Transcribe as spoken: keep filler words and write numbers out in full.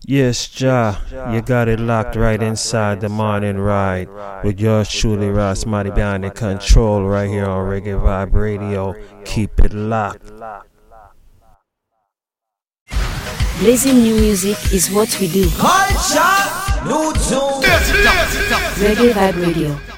Yes, Ja, you got it locked right inside the morning ride with yours truly, Ross Marty behind the control right here on Reggae Vibe Radio. Keep it locked. Blazing new music is what we do. Culture, new tune. Reggae Vibe Radio.